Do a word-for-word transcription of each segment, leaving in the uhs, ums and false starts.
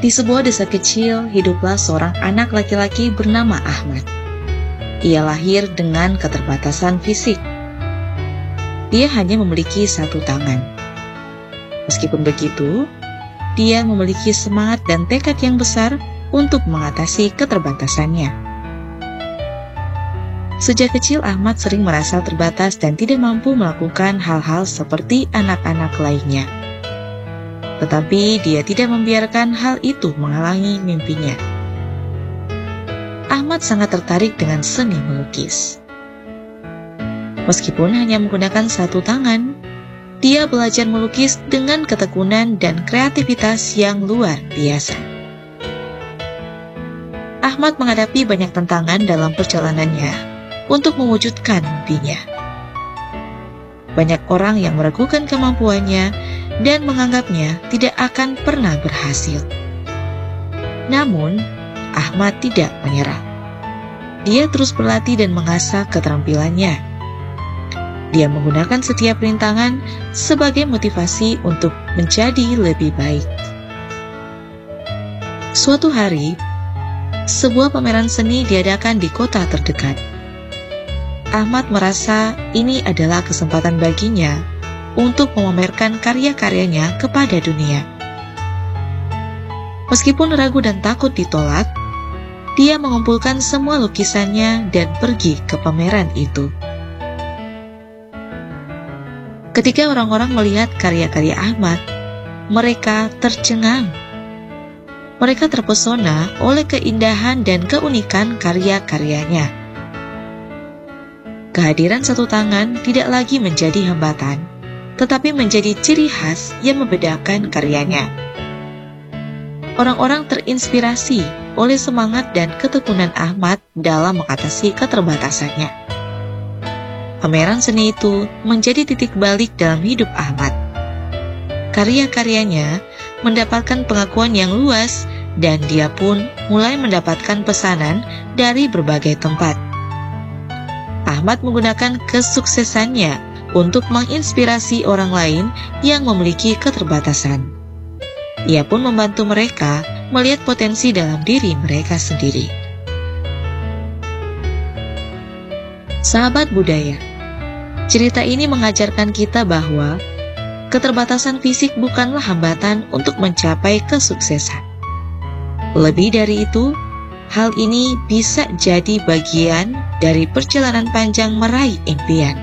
Di sebuah desa kecil, hiduplah seorang anak laki-laki bernama Ahmad. Ia lahir dengan keterbatasan fisik. Dia hanya memiliki satu tangan. Meskipun begitu, dia memiliki semangat dan tekad yang besar untuk mengatasi keterbatasannya. Sejak kecil, Ahmad sering merasa terbatas dan tidak mampu melakukan hal-hal seperti anak-anak lainnya. Tetapi dia tidak membiarkan hal itu menghalangi mimpinya. Ahmad sangat tertarik dengan seni melukis. Meskipun hanya menggunakan satu tangan, dia belajar melukis dengan ketekunan dan kreativitas yang luar biasa. Ahmad menghadapi banyak tantangan dalam perjalanannya untuk mewujudkan mimpinya. Banyak orang yang meragukan kemampuannya dan menganggapnya tidak akan pernah berhasil. Namun, Ahmad tidak menyerah. Dia terus berlatih dan mengasah keterampilannya. Dia menggunakan setiap rintangan sebagai motivasi untuk menjadi lebih baik. Suatu hari, sebuah pameran seni diadakan di kota terdekat. Ahmad merasa ini adalah kesempatan baginya untuk memamerkan karya-karyanya kepada dunia. Meskipun ragu dan takut ditolak, dia mengumpulkan semua lukisannya dan pergi ke pameran itu. Ketika orang-orang melihat karya-karya Ahmad, mereka tercengang. Mereka terpesona oleh keindahan dan keunikan karya-karyanya. Kehadiran satu tangan tidak lagi menjadi hambatan, tetapi menjadi ciri khas yang membedakan karyanya. Orang-orang terinspirasi oleh semangat dan ketekunan Ahmad dalam mengatasi keterbatasannya. Pameran seni itu menjadi titik balik dalam hidup Ahmad. Karya-karyanya mendapatkan pengakuan yang luas dan dia pun mulai mendapatkan pesanan dari berbagai tempat. Ahmad menggunakan kesuksesannya untuk menginspirasi orang lain yang memiliki keterbatasan. Ia pun membantu mereka melihat potensi dalam diri mereka sendiri. Sahabat budaya, cerita ini mengajarkan kita bahwa keterbatasan fisik bukanlah hambatan untuk mencapai kesuksesan. Lebih dari itu, hal ini bisa jadi bagian dari perjalanan panjang meraih impian.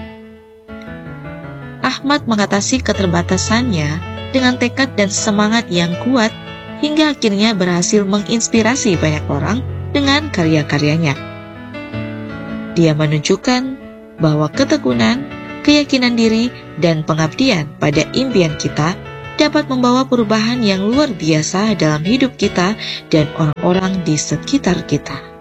Ahmad mengatasi keterbatasannya dengan tekad dan semangat yang kuat hingga akhirnya berhasil menginspirasi banyak orang dengan karya-karyanya. Dia menunjukkan bahwa ketekunan, keyakinan diri, dan pengabdian pada impian kita dapat membawa perubahan yang luar biasa dalam hidup kita dan orang-orang di sekitar kita.